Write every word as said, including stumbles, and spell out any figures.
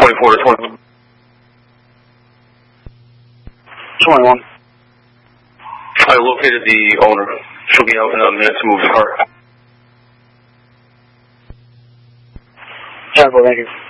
twenty-four to twenty-one. twenty-one. I located the owner. She'll be out in a minute to move the car. ten four, thank you.